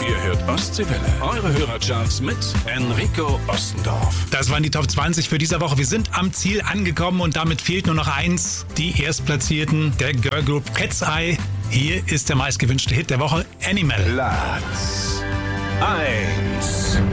Ihr hört Ostseewelle. Eure Hörercharts mit Enrico Ostendorf. Das waren die Top 20 für diese Woche. Wir sind am Ziel angekommen und damit fehlt nur noch eins. Die Erstplatzierten der Girlgroup Cat's Eye. Hier ist der meistgewünschte Hit der Woche, Animal. Platz 1.